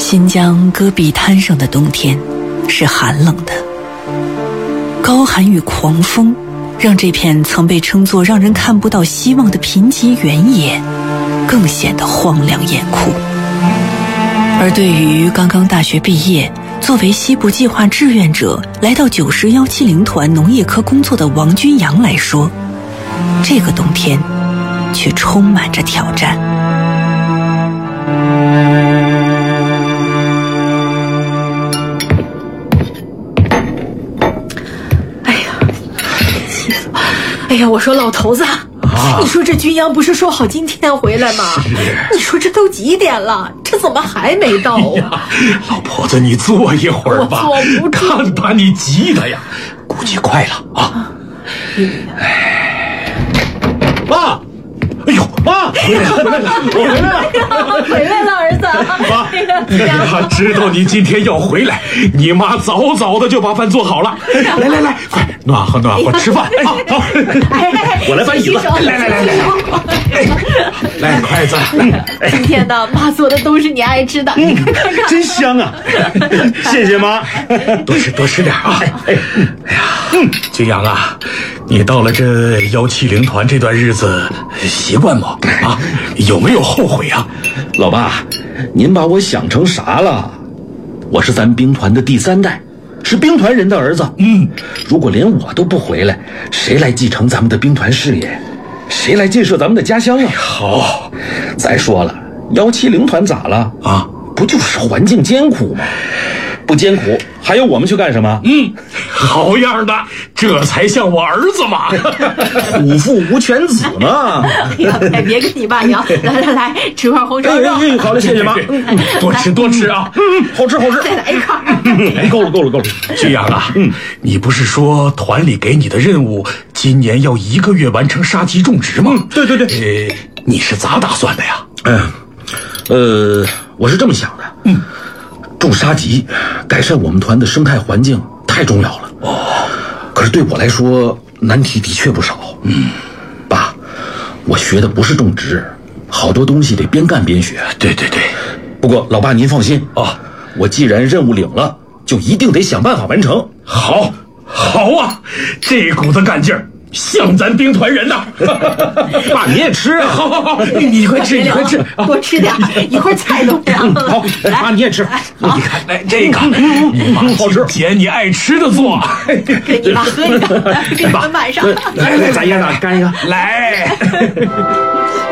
新疆戈壁滩上的冬天是寒冷的，高寒与狂风让这片曾被称作让人看不到希望的贫瘠原野更显得荒凉严酷。而对于刚刚大学毕业，作为西部计划志愿者来到90170团农业科工作的王军阳来说，这个冬天却充满着挑战。 哎呀，我说老头子，你说这军阳不是说好今天回来吗？你说这都几点了，这怎么还没到啊？ 老婆子，你坐一会儿吧。 我坐不住， 看把你急的呀，估计快了啊。妈，哎呦，妈，回来了，我回来了，儿子。 妈，哎呀，知道你今天要回来，你妈早早的就把饭做好了。来，快暖和暖和，吃饭。好，我来搬椅子。来，筷子。 今天呢，妈做的都是你爱吃的，你看看， 真香啊！谢谢妈， 多吃点啊。哎呀，军阳啊，你到了这170团这段日子习惯吗？啊，有没有后悔啊？ 老爸，您把我想成啥了？我是咱兵团的第3代，是兵团人的儿子。如果连我都不回来，谁来继承咱们的兵团事业？谁来建设咱们的家乡啊？ 好， 再说了，170团咋了啊？不就是环境艰苦吗？不艰苦，还要我们去干什么？ 好样的，这才像我儿子嘛！ 虎父无犬子嘛！ 哎，别跟你爸娘，来，吃块红烧肉。 好嘞，谢谢妈。 多吃啊！ 好吃。 再来一块。 够了。 军阳啊，你不是说团里给你的任务今年要1个月完成沙棘种植吗？ 对。 你是咋打算的呀？ 我是这么想的。种沙棘，改善我们团的生态环境太重要了。可是对我来说，难题的确不少。爸，我学的不是种植，好多东西得边干边学。 对。 不过老爸您放心啊，我既然任务领了，就一定得想办法完成。 好啊，这股子干劲儿像咱兵团人呐！ 爸你也吃啊！ 好，你快吃， 多吃点，一会儿菜都凉了。 好，妈你也吃。 你看，来这个，你妈好吃， 姐你爱吃的做。 给你妈喝一个，给你们晚上。 来，咱爷俩干一个， 来。